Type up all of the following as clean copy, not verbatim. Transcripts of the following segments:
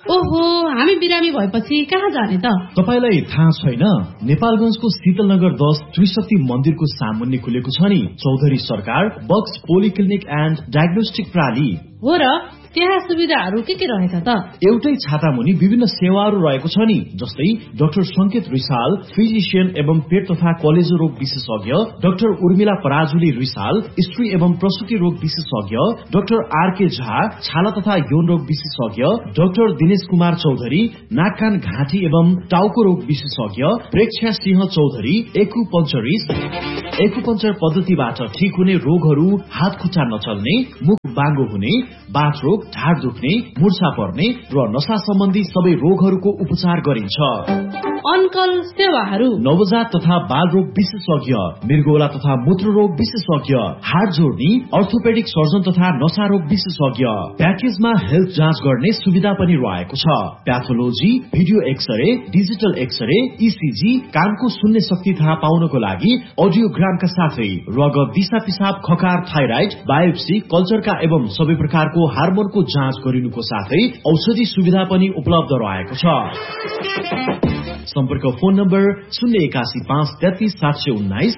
ओहो, हामी बिरामी भएपछि कहाँ जाने त? तपाईलाई थाहा छैन? नेपालगञ्जको शीतलनगर 10 त्रिशक्ति मन्दिरको सामुन्ने खुलेको छ नि चौधरी सरकार बक्स पोलिक्लिनिक एन्ड डायग्नोस्टिक प्रणाली। हो र, त्यहाँ सुविधाहरू के रहेछ त? एउटै छाता मुनि विभिन्न सेवाहरू रहेको छ नि, जस्तै डाक्टर संकेत रिसाल फिजिशियन एवं पेट तथा कलेजो रोग विशेषज्ञ, डाक्टर उर्मिला पराजुली रिसाल स्त्री एवं प्रसुति रोग विशेषज्ञ, डाक्टर आरके झा छाला तथा यौन रोग विशेषज्ञ, डाक्टर दिनेश कुमार चौधरी नाक कान घाँटी एवं टाउको रोग विशेषज्ञ, प्रेक्षा सिंह चौधरी एकुपञ्चर पद्धतिबाट ठीक हुने रोगहरू, हात खुट्टा नचल्ने, मुख बाङ्गो हुने, बाथ रोग, ढाड दुख्ने, मुर्छा पर्ने र नशा सम्बन्धी सबै रोगहरूको उपचार गरिन्छ। अनकल सेवाहरू नवजात तथा बाल रोग विशेषज्ञ, मृगौला तथा मूत्र रोग विशेषज्ञ, हाड जोड्ने अर्थोपेडिक सर्जन तथा नशा रोग विशेषज्ञ। प्याकेजमा हेल्थ जाँच गर्ने सुविधा पनि रहेको छ। Pathology, video x-ray, digital x-ray, ECG, कानको सुन्ने शक्ति थाहा पाउनको लागि अडियोग्रामका साथै रगत, दिशा पिसाब, खकार, थाइराइड, बायोप्सी, कल्चरका एवं सबै प्रकारको हार्मोनको जाँच गरिनुको साथै औषधि सुविधा पनि उपलब्ध रहेको छ। सम्पर्क फोन नम्बर 081533719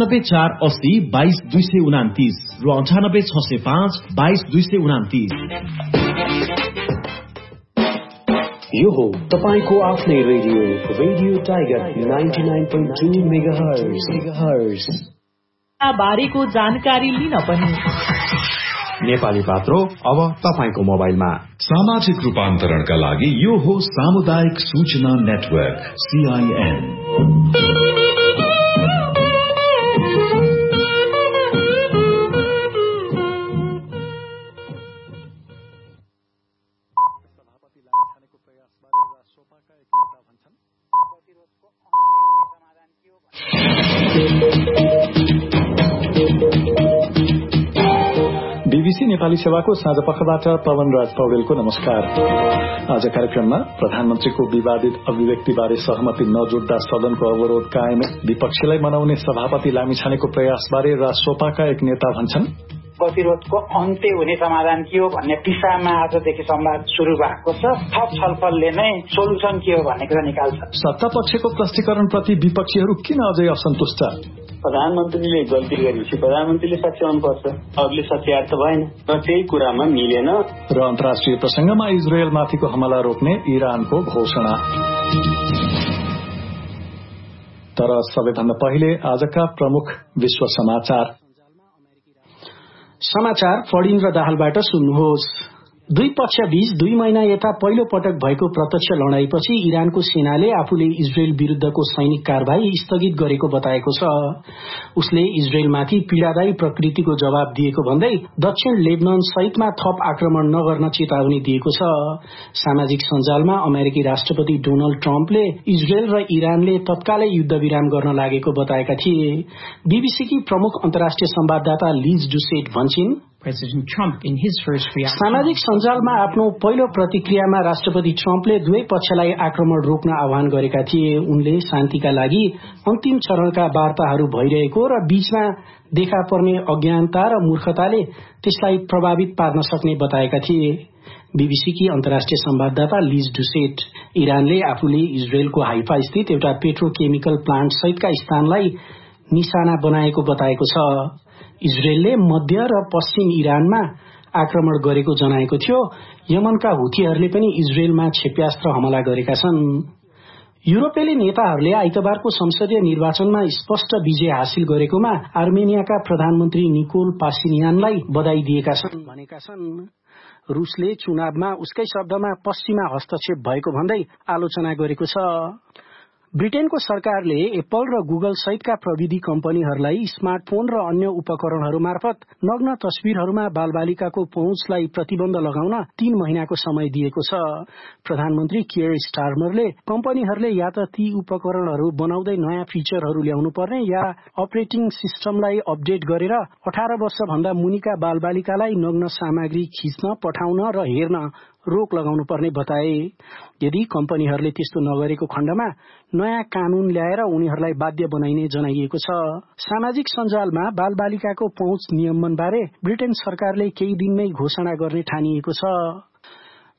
9848022229 र 9860522229। यो हो तपाईको आफ्नै रेडियो टाइगर 99.2 मेगाहर्ज। बारेको जानकारी लिन पनि नेपाली पात्रो अब तपाईको मोबाइलमा। सामाजिक रूपान्तरणका लागि यो हो सामुदायिक सूचना नेटवर्क CIN। बीबीसी नेपाली सेवाको साँझपखबाट पवनराज पौडेलको नमस्कार। आज कार्यक्रममा प्रधानमन्त्रीको विवादित अभिव्यक्तिबारे सहमति नजुट्दा सदनको अवरोध कायम, विपक्षीलाई मनाउने सभापति लामिछानेको प्रयासबारे रासोपाका एक नेता भन्छन् गतिरोधको अन्त्य हुने समाधान के हो भन्ने दिशामा आजदेखि संवाद शुरू भएको छ। थप छलफलले नै सोलुसन के हो भन्ने कुरा निकाल्छ। सत्ता पक्षको प्रष्टीकरणप्रति विपक्षीहरू किन अझै असन्तुष्ट? प्रधानमन्त्रीले गल्ती गरेपछि प्रधानमन्त्रीले सच्याउनु पर्छ, अरूले सच्याएर त भएन र त्यही कुरामा मिलेन। र अन्तर्राष्ट्रिय प्रसंगमा इजरायलमाथिको हमला रोक्ने इरानको घोषणा। तर सबैभन्दा पहिले आजका प्रमुख विश्व समाचार फडिन्द्र दाहालबाट सुन्नुहोस्। दुई पक्ष बीच 2 महिना यता पहिलो पटक भएको प्रत्यक्ष लडाईपछि इरानको सेनाले आफूले इजरायल विरुद्धको सैनिक कारबाही स्थगित गरेको बताएको छ। उसले इजरायलमाथि पीड़ादायी प्रकृतिको जवाब दिएको भन्दै दक्षिण लेबनान सहितमा थप आक्रमण नगर्न चेतावनी दिएको छ। सामाजिक सञ्जालमा अमेरिकी राष्ट्रपति डोनाल्ड ट्रम्पले इजरायल र इरानले तत्कालै युद्ध विराम गर्न लागेको बताएका थिए। बीबीसीकी प्रमुख अन्तर्राष्ट्रिय संवाददाता लिज डुसेट भन्छिन्, सामाजिक सञ्जालमा आफ्नो पहिलो प्रतिक्रियामा राष्ट्रपति ट्रम्पले दुवै पक्षलाई आक्रमण रोक्न आह्वान गरेका थिए। उनले शान्तिका लागि अन्तिम चरणका वार्ताहरू भइरहेको र बीचमा देखा पर्ने अज्ञानता र मूर्खताले त्यसलाई प्रभावित पार्न सक्ने बताएका थिए। बीबीसीकी अन्तर्राष्ट्रिय संवाददाता लिज डुसेट इरानले आफूले इजरायलको हाइफा स्थित एउटा पेट्रोकेमिकल प्लान्ट सहितका स्थानलाई निशाना बनाएको बताएको छ। इजरायलले मध्य र पश्चिम इरानमा आक्रमण गरेको जनाएको थियो। यमनका हुथीहरूले पनि इजरायलमा क्षेप्यास्त्र हमला गरेका छन्। युरोपेली नेताहरूले आइतबारको संसदीय निर्वाचनमा स्पष्ट विजय हासिल गरेकोमा आर्मेनियाका प्रधानमन्त्री निकोल पासिनियानलाई बधाई दिएका छन् भनेका छन्। रूसले चुनावमा उसकै शब्दमा पश्चिमा हस्तक्षेप भएको भन्दै आलोचना गरेको छ। ब्रिटेनको सरकारले एप्पल र गुगल सहितका प्रविधि कम्पनीहरूलाई स्मार्टफोन र अन्य उपकरणहरू मार्फत नग्न तस्विरहरूमा बालबालिकाको पहुँचलाई प्रतिबन्ध लगाउन 3 महिनाको समय दिएको छ। प्रधानमन्त्री कियर स्टारमरले कम्पनीहरूले या त ती उपकरणहरू बनाउँदै नयाँ फिचरहरू ल्याउनु पर्ने या अपरेटिङ सिस्टमलाई अपडेट गरेर 18 वर्षभन्दा मुनिका बालबालिकालाई नग्न सामग्री खिच्न, पठाउन र हेर्न रोक लगाउनु पर्ने बताए। यदि कम्पनीहरूले त्यस्तो नगरेको खण्डमा नयाँ कानून ल्याएर उनीहरूलाई बाध्य बनाइने जनाइएको छ। सामाजिक सञ्जालमा बालबालिकाको पहुँच नियमनबारे ब्रिटेन सरकारले केही दिनमै घोषणा गर्ने ठानिएको छ।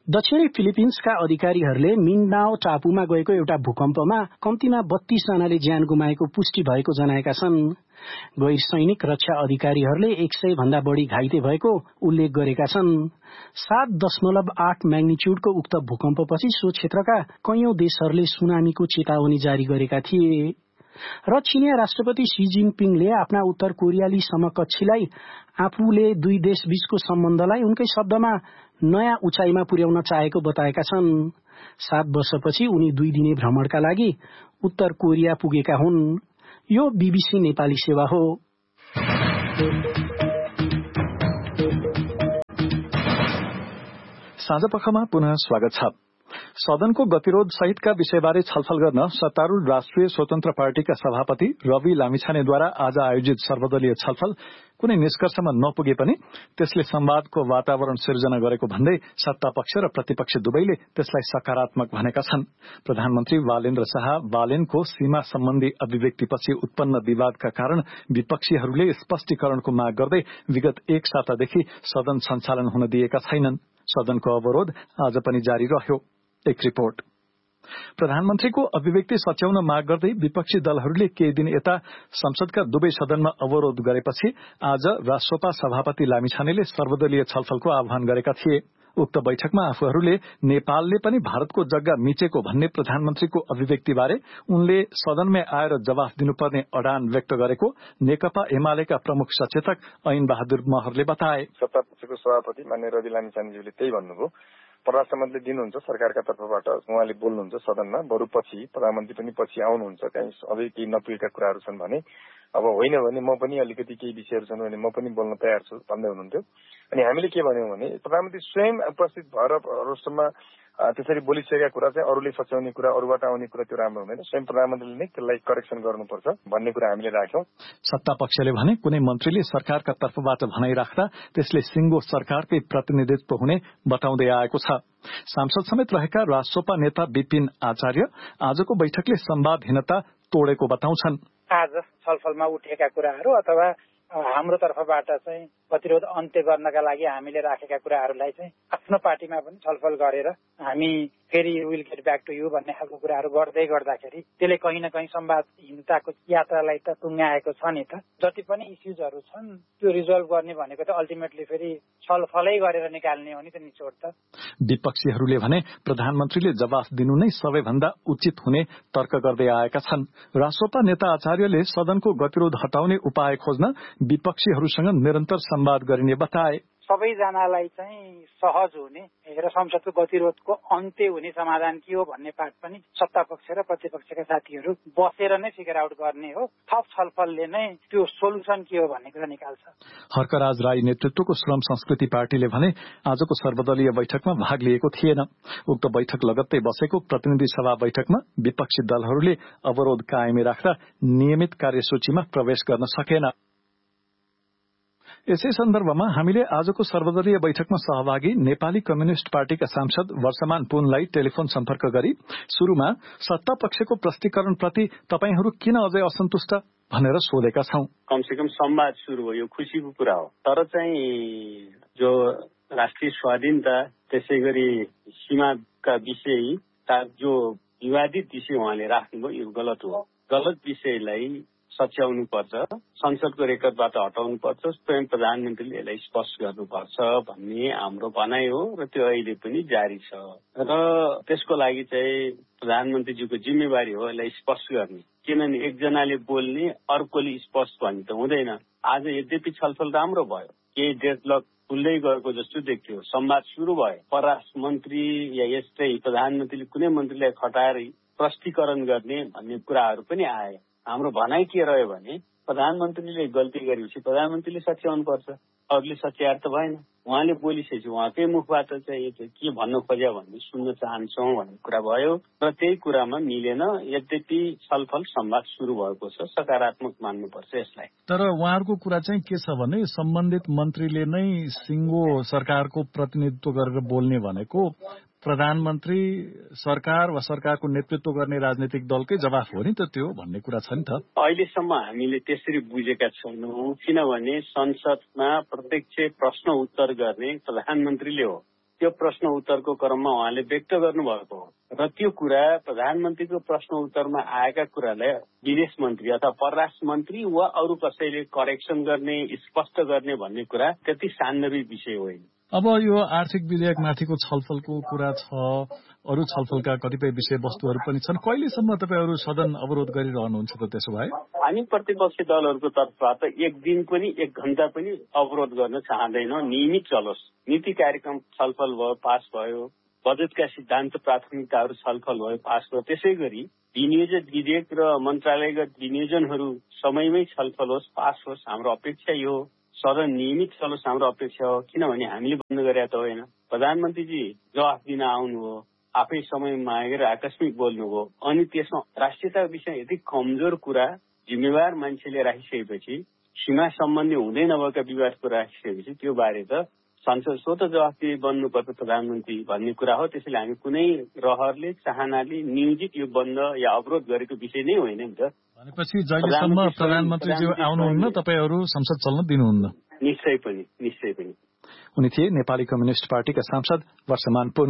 दक्षिणी फिलिपिन्सका अधिकारीहरूले मिन्डाओ टापुमा गएको एउटा भूकम्पमा कम्तीमा 32 जनाले ज्यान गुमाएको पुष्टि भएको जनाएका छन्। गैर सैनिक रक्षा अधिकारीहरूले 100 भन्दा बढ़ी घाइते भएको उल्लेख गरेका छन्। 7.8 म्याग्निच्युडको उक्त भूकम्पपछि सो क्षेत्रका कैयौं देशहरूले सुनामीको चेतावनी जारी गरेका थिए। र चीनिया राष्ट्रपति शी जिनपिङले आफ्ना उत्तर कोरियाली समकक्षीलाई आफूले दुई देश बीचको सम्बन्धलाई उनकै शब्दमा नयाँ उचाइमा पुर्याउन चाहेको बताएका छन्। 7 वर्षपछि उनी 2 दिने भ्रमणका लागि उत्तर कोरिया पुगेका हुन्। यो बीबीसी नेपाली सेवा हो। साँझपखमा पुनः स्वागत छ। सदनको गतिरोध सहितका विषयबारे छलफल गर्न सत्तारूढ़ राष्ट्रिय स्वतन्त्र पार्टीका सभापति रवि लामिछानेद्वारा आज आयोजित सर्वदलीय छलफल कुनै निष्कर्षमा नपुगे पनि त्यसले संवादको वातावरण सिर्जना गरेको भन्दै सत्तापक्ष र प्रतिपक्ष दुवैले त्यसलाई सकारात्मक भनेका छन्। प्रधानमन्त्री बालेन्द्र शाह बालेनको सीमा सम्बन्धी अभिव्यक्तिपछि उत्पन्न विवादका कारण विपक्षीहरूले स्पष्टीकरणको माग गर्दै विगत 1 सातादेखि सदन सञ्चालन हुन दिएका छैनन्। सदनको अवरोध आज पनि जारी रह्यो। एक रिपोर्ट। प्रधानमन्त्रीको अभिव्यक्ति सच्याउन माग गर्दै विपक्षी दलहरूले केही दिन यता संसदका दुवै सदनमा अवरोध गरेपछि आज राष्ट्रपा सभापति लामिछानेले सर्वदलीय छलफलको आह्वान गरेका थिए। उक्त बैठकमा आफूहरूले नेपालले पनि भारतको जग्गा मिचेको भन्ने प्रधानमन्त्रीको अभिव्यक्तिबारे उनले सदनमै आएर जवाफ दिनुपर्ने अडान व्यक्त गरेको नेकपा एमालेका प्रमुख सचेतक ऐन बहादुर महरले बताए। सत्तापक्षको सभापति माननीय रवि लामिछानेज्यूले त्यही भन्नुभयो। परराष्ट्र मन्त्री दिनुहुन्छ सरकारका तर्फबाट उहाँले बोल्नुहुन्छ सदनमा, बरु पछि प्रधानमन्त्री पनि पछि आउनुहुन्छ, कहीँ अझै केही नपुगेका कुराहरू छन् भने, अब होइन भने म पनि अलिकति केही विषयहरू छन् भने म पनि बोल्न तयार छु भन्दै हुनुहुन्थ्यो। अनि हामीले के भन्यौं भने प्रधानमन्त्री स्वयं उपस्थित भएर रोस्टरमा त्यसरी बोलिसकेका कुरा चाहिँ अरूले सच्याउने कुरा, अरूबाट आउने कुरा त्यो राम्रो हुँदैन, स्वयं प्रधानमन्त्रीले नै त्यसलाई करेक्सन गर्नुपर्छ भन्ने कुरा हामीले राख्यौं। सत्तापक्षले भने कुनै मन्त्रीले सरकारका तर्फबाट भनाइ राख्दा त्यसले सिंगो सरकारकै प्रतिनिधित्व हुने बताउँदै आएको छ। सांसद समेत रहेका राष्ट्रपा नेता विपिन आचार्य आजको बैठकले संवादहीनता तोडेको बताउँछन्। आज छलफलमा उठेका कुराहरू अथवा हाम्रो तर्फबाट चाहिँ प्रतिरोध अन्त्य गर्नका लागि हामीले राखेका कुराहरूलाई चाहिँ आफ्नो पार्टीमा पनि छलफल गरेर हामी फेरि will get back to you भन्ने खालको कुराहरू गर्दै गर्दाखेरि त्यसले कहीँ न कहीँ संवादहीनताको यात्रालाई त टुङ्गाएको छ नि त। जति पनि इस्युजहरू छन् त्यो रिजल्भ गर्ने भनेको त अल्टिमेटली फेरि छलफलै गरेर निकाल्ने हो नि त निचोड त। विपक्षीहरूले भने प्रधानमन्त्रीले जवाफ दिनु नै सबैभन्दा उचित हुने तर्क गर्दै आएका छन्। राष्ट्रपा नेता आचार्यले सदनको गतिरोध हटाउने उपाय खोज्न विपक्षीहरूसँग निरन्तर संवाद गरिने बताए। सबैजनालाई चाहिँ सहज हुने र संसदको गतिरोधको अन्त्य हुने समाधान के हो भन्ने पाठ पनि सत्तापक्ष र प्रतिपक्षका साथीहरू बसेर नै फिगर आउट गर्ने हो। थप छलफलले नै त्यो सोलुसन के हो भन्ने कुरा निकाल्छ। हर्कराज राई नेतृत्वको श्रम संस्कृति पार्टीले भने आजको सर्वदलीय बैठकमा भाग लिएको थिएन। उक्त बैठक लगत्तै बसेको प्रतिनिधि सभा बैठकमा विपक्षी दलहरूले अवरोध कायमै राख्दा नियमित कार्यसूचीमा प्रवेश गर्न सकेन। यसै सन्दर्भमा हामीले आजको सर्वदलीय बैठकमा सहभागी नेपाली कम्युनिष्ट पार्टीका सांसद वर्षमान पुनलाई टेलिफोन सम्पर्क गरी सुरुमा सत्तापक्षको प्रष्टीकरणप्रति तपाईहरू किन अझै असन्तुष्ट भनेर सोधेका छौं। कमसेकम संवाद सुरु भयो, खुशीको कुरा हो। तर चाहिँ जो राष्ट्रिय स्वाधीनता त्यसै गरी सीमाका विषयका जो विवादित विषय उहाँले राख्नुभयो यो गलत हो। गलत विषयलाई सच्याउनु पर्छ, संसदको रेकर्डबाट हटाउनु पर्छ, स्वयं प्रधानमन्त्रीले यसलाई स्पष्ट गर्नुपर्छ भन्ने हाम्रो भनाइ हो र त्यो अहिले पनि जारी छ। र त्यसको लागि चाहिँ प्रधानमन्त्रीज्यूको जिम्मेवारी हो यसलाई स्पष्ट गर्ने। किनभने एकजनाले बोल्ने अर्कोले स्पष्ट भन्ने त हुँदैन। आज यद्यपि छलफल राम्रो भयो, केही डेडलक खुल्दै गएको जस्तो देखियो, संवाद सुरु भयो, परराष्ट्र मन्त्री या यस्तै प्रधानमन्त्रीले कुनै मन्त्रीलाई खटाएर प्रष्टीकरण गर्ने भन्ने कुराहरू पनि आए। हाम्रो भनाइ के रह्यो भने प्रधानमन्त्रीले गल्ती गरेपछि प्रधानमन्त्रीले सच्याउनु पर्छ, अरूले सच्याएर त भएन। उहाँले बोलिसकेपछि उहाँकै मुखबाट चाहिँ के भन्नु खोज्यो भन्ने सुन्न चाहन्छौँ भन्ने कुरा भयो र त्यही कुरामा मिलेन। यद्यपि छलफल संवाद सुरु भएको छ, सकारात्मक मान्नुपर्छ यसलाई। तर उहाँहरूको कुरा चाहिँ के छ भने सम्बन्धित मन्त्रीले नै सिंगो सरकारको प्रतिनिधित्व गरेर बोल्ने भनेको प्रधानमन्त्री सरकार वा सरकारको नेतृत्व गर्ने राजनीतिक दलकै जवाफ हो नि त त्यो भन्ने कुरा छ नि त। अहिलेसम्म हामीले त्यसरी बुझेका छैनौं, किनभने संसदमा प्रत्यक्ष प्रश्न उत्तर गर्ने प्रधानमन्त्रीले हो। त्यो प्रश्न उत्तरको क्रममा उहाँले व्यक्त गर्नुभएको हो र त्यो कुरा प्रधानमन्त्रीको प्रश्न उत्तरमा आएका कुरालाई विदेश मन्त्री अथवा परराष्ट्र मन्त्री वा अरू कसैले करेक्सन गर्ने स्पष्ट गर्ने भन्ने कुरा त्यति सान्दर्भिक विषय होइन। अब यो आर्थिक विधेयकमाथिको छलफलको कुरा छ, अरू छलफलका कतिपय विषयवस्तुहरू पनि छन्। कहिलेसम्म तपाईँहरू सदन अवरोध गरिरहनुहुन्छ त? त्यसो भए हामी प्रतिपक्षी दलहरूको तर्फबाट एक दिन पनि 1 घण्टा पनि अवरोध गर्न चाहँदैनौँ। नियमित चलोस्। नीति कार्यक्रम छलफल भयो, पास भयो, बजेटका सिद्धान्त प्राथमिकताहरू छलफल भयो, पास भयो। त्यसै गरी विनियोजित विधेयक र मन्त्रालयगत विनियोजनहरू समयमै छलफल होस्, पास होस्। हाम्रो अपेक्षा यो हो। सदन नियमित चलोस् हाम्रो अपेक्षा हो। किनभने हामीले बन्द गरे त होइन। प्रधानमन्त्रीजी जवाफ दिन आउनु हो, आफै समय मागेर आकस्मिक बोल्नुभयो, अनि त्यसमा राष्ट्रियता विषय यति कमजोर कुरा जिम्मेवार मान्छेले राखिसकेपछि, सीमा सम्बन्धी हुँदै नभएका विवादको राखिसकेपछि त्यो बारे त संसद स्वत जवाफदेही बन्नुपर्छ प्रधानमन्त्री भन्ने कुरा हो। त्यसैले हामी कुनै रहरले चाहनाले नियोजित यो बन्द या अवरोध गरेको विषय नै होइन नि त। भनेपछि जहिलेसम्म प्रधानमन्त्रीज्यू आउनुहुन्न तपाईहरू संसद चल्न दिनुहुन्न? निश्चय पनि। उनी थिए नेपाली कम्युनिष्ट पार्टीका सांसद वर्षमान पुन।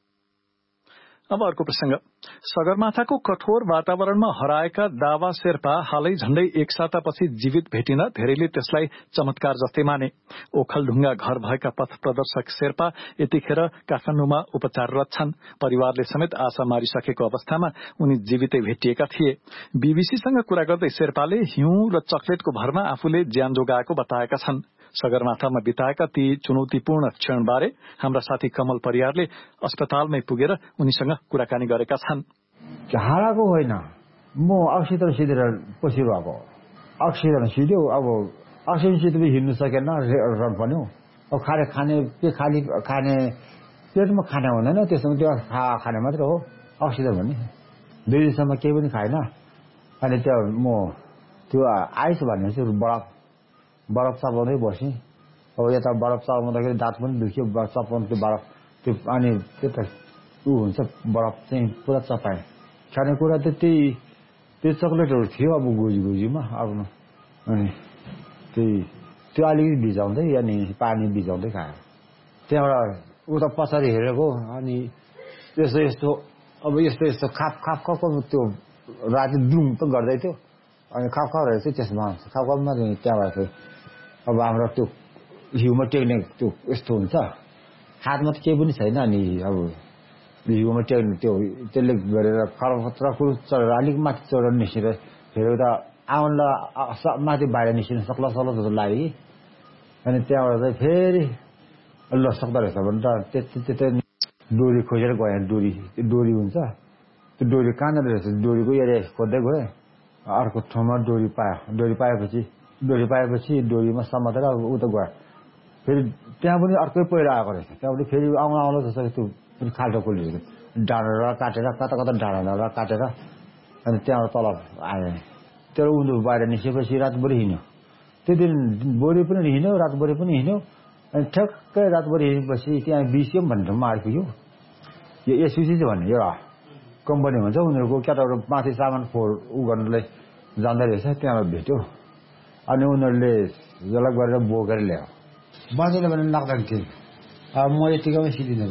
अब अर्को प्रसंग। सगरमाथाको कठोर वातावरणमा हराएका दावा शेर्पा हालै झण्डै 1 सातापछि जीवित भेटिन धेरैले त्यसलाई चमत्कार जस्तै माने। ओखलढुङ्गा घर भएका पथ प्रदर्शक शेर्पा यतिखेर काठमाडौँमा उपचाररत छन्। परिवारले समेत आशा मारिसकेको अवस्थामा उनी जीवितै भेटिएका थिए। बीबीसीसँग कुरा गर्दै शेर्पाले हिउँ र चकलेटको भरमा आफूले ज्यान जोगाएको बताएका छन्। सगरमाथामा बिताएका ती चुनौतीपूर्ण क्षणबारे हाम्रा साथी कमल परियारले अस्पतालमै पुगेर उनीसँग कुराकानी गरेका छन्। हाराको होइन, म अक्सिजन सिधेर पछि भएको। अक्सिजन सिध्यो, अब अक्सिजन सिधेपछि हिँड्नु सकेन, रन पर्यो। अब खाने पेटमा खाने हुँदैन, त्यसमा त्यो खाने मात्र हो अक्सिजन भन्ने। 2 दिनसम्म केही पनि खाएन। अनि त्यो आइस भनेपछि बरफ चपाउँदै बसेँ। अब यता बरफ चपाउँदाखेरि दाँत पनि दुख्यो, चपाउनु त्यो बरफ त्यो अनि त्यो त हुन्छ बरफ चाहिँ पुरा चपाएँ। खानेकुरा त त्यही चक्लेटहरू थियो अब गोजीमा आफ्नो। अनि त्यो अलिकति भिजाउँदै अनि पानी भिजाउँदै खायो। त्यहाँबाट उता पछाडि हेरेको, अनि यस्तो अब यस्तो खाप त्यो राति दुम त गर्दै थियो। अनि खाप रहेछ त्यसमा खापमा त्यहाँबाट अब हाम्रो त्यो हिउमा टेक्ने त्यो यस्तो हुन्छ, हातमा त केही पनि छैन। अनि अब हिउमा टेक्ने त्यसले गरेर खरखुर चढेर अलिक माथि चढेर निस्केर फेरि त आउनलाई माथि बाहिर निस्किन सक्ला जस्तो लाग्यो। अनि त्यहाँबाट चाहिँ फेरि ल सक्दो रहेछ भने त त्यतै डोरी खोजेर गएँ। डोरी हुन्छ, त्यो डोरी कहाँनिर रहेछ डोरीको एरिया खोज्दै गएँ। अर्को ठाउँमा डोरी पाएपछि डोरीमा समातेर उता गयो। फेरि त्यहाँ पनि अर्कै पहिरो आएको रहेछ। त्यहाँबाट फेरि आउन जस्तो त्यो खाल्टो खोलिरहेको डाँडेर काटेर कता डाँडेर काटेर अनि त्यहाँबाट तल आयो। त्यो उनीहरू बाहिर निस्केपछि रातभरि हिँड्यो। त्यो दिन भोलि पनि हिँड्यो, रातभरि पनि हिँड्यो। अनि ठ्याक्कै रातभरि हिँडेपछि त्यहाँ बिसिएम भन्ने ठाउँमा आइपुग्यो। यो एसपिसी भन्ने एउटा कम्पनी हुन्छ, उनीहरूको केटाहरू माथि सामान गर्नलाई जाँदै रहेछ। त्यहाँबाट भेट्यो। अनि उनीहरूले जसलाई गरेर बोकेर ल्यायो। बाँचेन भने लाग्दैन थियो। अब म यतिकैमा सिलिन्डर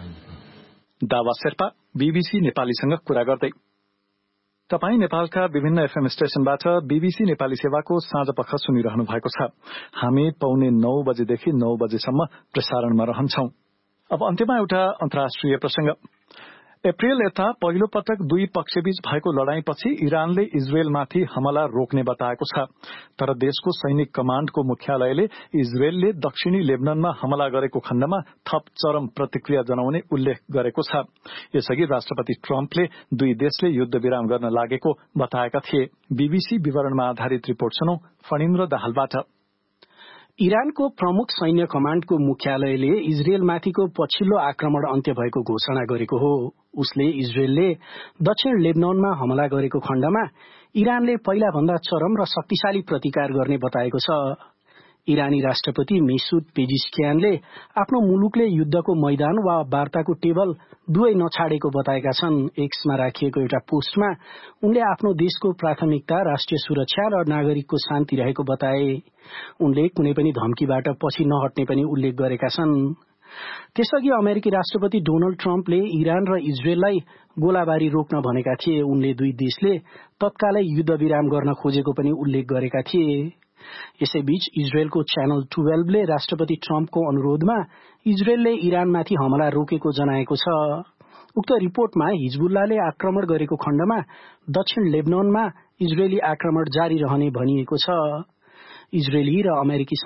दावा शेर्पा बीबीसी नेपालीसँग कुरा गर्दै। तपाई नेपालका विभिन्न एफएम स्टेशनबाट बीबीसी नेपाली सेवाको साँझपख सुनिरहनु भएको छ। हामी 8:45 बजेदेखि 9 बजेसम्म प्रसारणमा रहन्छौं। अब अन्त्यमा एउटा अन्तर्राष्ट्रिय प्रसंग। अप्रिल यता पहिलो पटक दुई पक्षबीच भएको लडाईँपछि इरानले इजरायलमाथि हमला रोक्ने बताएको छ। तर देशको सैनिक कमाण्डको मुख्यालयले इजरायलले दक्षिणी लेबननमा हमला गरेको खण्डमा थप चरम प्रतिक्रिया जनाउने उल्लेख गरेको छ। यसअघि राष्ट्रपति ट्रम्पले दुई देशले युद्ध विराम गर्न लागेको बताएका थिए। बीबीसी विवरणमा आधारित रिपोर्ट सुनौ फणिन्द्र दाहालबाट। इरानको प्रमुख सैन्य कमाण्डको मुख्यालयले इजरायलमाथिको पछिल्लो आक्रमण अन्त्य भएको घोषणा गरेको हो। उसले इजरायलले दक्षिण लेबनानमा हमला गरेको खण्डमा इरानले पहिला भन्दा चरम र शक्तिशाली प्रतिकार गर्ने बताएको छ। इरानी राष्ट्रपति मेसुद पेजिशकियानले आफ्नो मुलुकले युद्धको मैदान वा वार्ताको टेबल दुवै नछाडेको बताएका छन्। एक्समा राखिएको एउटा पोस्टमा उनले आफ्नो देशको प्राथमिकता राष्ट्रिय सुरक्षा र नागरिकको शान्ति रहेको बताए। उनले कुनै पनि धम्कीबाट पछि नहट्ने पनि उल्लेख गरेका छन्। त्यसअघि अमेरिकी राष्ट्रपति डोनाल्ड ट्रम्पले इरान र इजरायललाई गोलाबारी रोक्न भनेका थिए। उनले दुई देशले तत्कालै युद्ध विराम गर्न खोजेको पनि उल्लेख गरेका थिए। यसैबीच इजरायलको च्यानल 12 ले राष्ट्रपति ट्रम्पको अनुरोधमा इजरायलले इरानमाथि हमला रोकेको जनाएको छ। उक्त रिपोर्टमा हिजबुल्लाले आक्रमण गरेको खण्डमा दक्षिण लेबनानमा इजरायली आक्रमण जारी रहने भनिएको छ। इजरायली र अमेरिकी